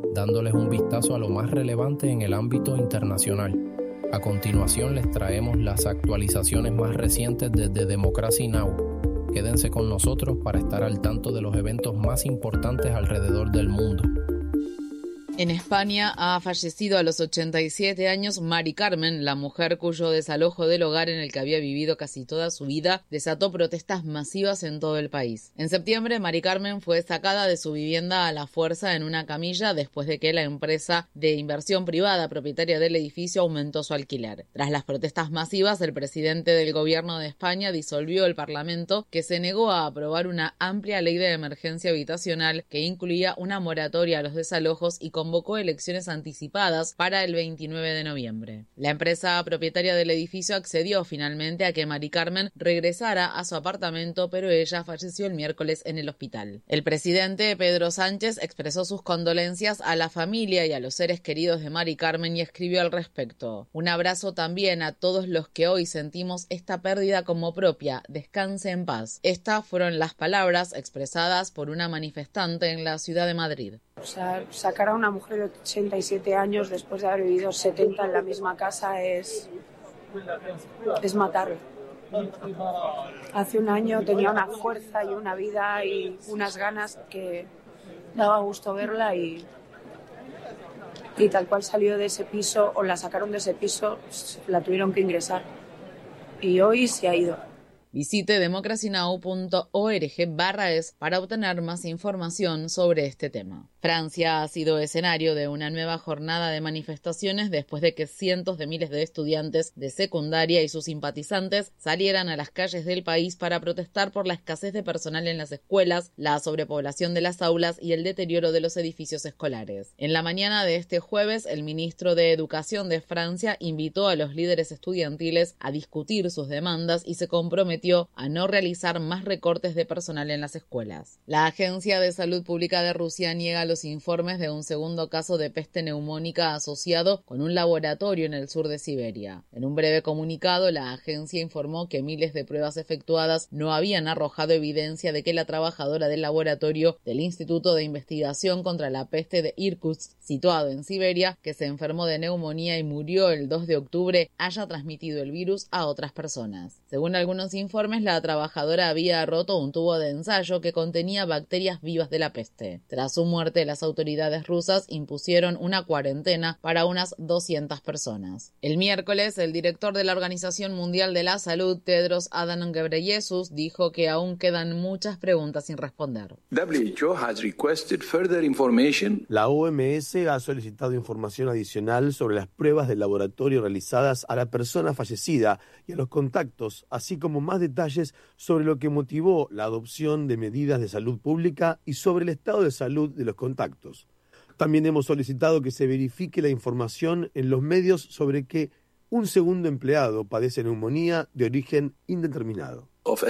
dándoles un vistazo a lo más relevante en el ámbito internacional. A continuación les traemos las actualizaciones más recientes desde Democracy Now! Quédense con nosotros para estar al tanto de los eventos más importantes alrededor del mundo. En España ha fallecido a los 87 años Mari Carmen, la mujer cuyo desalojo del hogar en el que había vivido casi toda su vida desató protestas masivas en todo el país. En septiembre, Mari Carmen fue sacada de su vivienda a la fuerza en una camilla después de que la empresa de inversión privada propietaria del edificio aumentó su alquiler. Tras las protestas masivas, el presidente del gobierno de España disolvió el Parlamento, que se negó a aprobar una amplia ley de emergencia habitacional que incluía una moratoria a los desalojos y convocó elecciones anticipadas para el 29 de noviembre. La empresa propietaria del edificio accedió finalmente a que Mari Carmen regresara a su apartamento, pero ella falleció el miércoles en el hospital. El presidente Pedro Sánchez expresó sus condolencias a la familia y a los seres queridos de Mari Carmen y escribió al respecto: un abrazo también a todos los que hoy sentimos esta pérdida como propia. Descanse en paz. Estas fueron las palabras expresadas por una manifestante en la ciudad de Madrid. O sea, sacar a una mujer de 87 años después de haber vivido 70 en la misma casa es matarla. Hace un año tenía una fuerza y una vida y unas ganas que daba gusto verla y tal cual salió de ese piso o la sacaron de ese piso, la tuvieron que ingresar y hoy se ha ido. Visite democracynow.org/es para obtener más información sobre este tema. Francia ha sido escenario de una nueva jornada de manifestaciones después de que cientos de miles de estudiantes de secundaria y sus simpatizantes salieran a las calles del país para protestar por la escasez de personal en las escuelas, la sobrepoblación de las aulas y el deterioro de los edificios escolares. En la mañana de este jueves, el ministro de Educación de Francia invitó a los líderes estudiantiles a discutir sus demandas y se comprometió a no realizar más recortes de personal en las escuelas. La Agencia de Salud Pública de Rusia niega los informes de un segundo caso de peste neumónica asociado con un laboratorio en el sur de Siberia. En un breve comunicado, la agencia informó que miles de pruebas efectuadas no habían arrojado evidencia de que la trabajadora del laboratorio del Instituto de Investigación contra la Peste de Irkutsk, situado en Siberia, que se enfermó de neumonía y murió el 2 de octubre, haya transmitido el virus a otras personas. Según algunos informes, la trabajadora había roto un tubo de ensayo que contenía bacterias vivas de la peste. Tras su muerte, las autoridades rusas impusieron una cuarentena para unas 200 personas. El miércoles, el director de la Organización Mundial de la Salud, Tedros Adhanom Ghebreyesus, dijo que aún quedan muchas preguntas sin responder. La OMS ha solicitado información adicional sobre las pruebas de laboratorio realizadas a la persona fallecida y a los contactos, así como más detalles sobre lo que motivó la adopción de medidas de salud pública y sobre el estado de salud de los contactos. También hemos solicitado que se verifique la información en los medios sobre que un segundo empleado padece neumonía de origen indeterminado.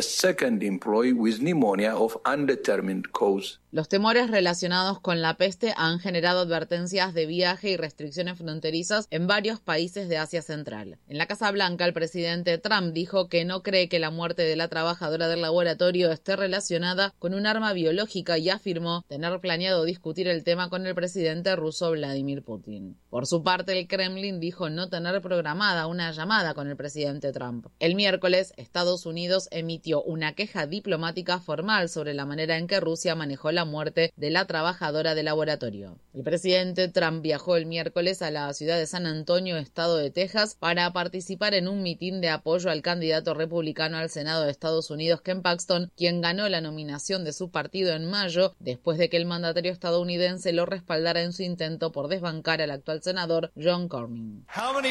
Los temores relacionados con la peste han generado advertencias de viaje y restricciones fronterizas en varios países de Asia Central. En la Casa Blanca, el presidente Trump dijo que no cree que la muerte de la trabajadora del laboratorio esté relacionada con un arma biológica y afirmó tener planeado discutir el tema con el presidente ruso Vladimir Putin. Por su parte, el Kremlin dijo no tener programada una llamada con el presidente Trump. El miércoles, Estados Unidos emitió una queja diplomática formal sobre la manera en que Rusia manejó la muerte de la trabajadora del laboratorio. El presidente Trump viajó el miércoles a la ciudad de San Antonio, estado de Texas, para participar en un mitin de apoyo al candidato republicano al Senado de Estados Unidos, Ken Paxton, quien ganó la nominación de su partido en mayo, después de que el mandatario estadounidense lo respaldara en su intento por desbancar al actual senador John Cornyn.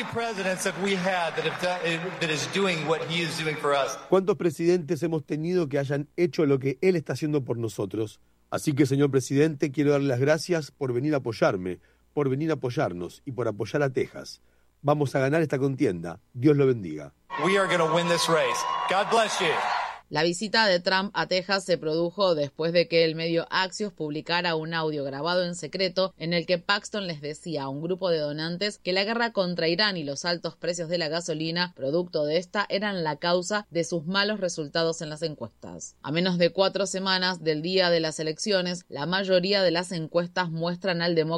¿Cuántos presidentes hemos tenido que hayan hecho lo que él está haciendo por nosotros? Así que, señor presidente, quiero darle las gracias por venir a apoyarme, por venir a apoyarnos y por apoyar a Texas. Vamos a ganar esta contienda. Dios lo bendiga. La visita de Trump a Texas se produjo después de que el medio Axios publicara un audio grabado en secreto en el que Paxton les decía a un grupo de donantes que la guerra contra Irán y los altos precios de la gasolina, producto de esta, eran la causa de sus malos resultados en las encuestas. A menos de 4 semanas del día de las elecciones, la mayoría de las encuestas muestran al demócrata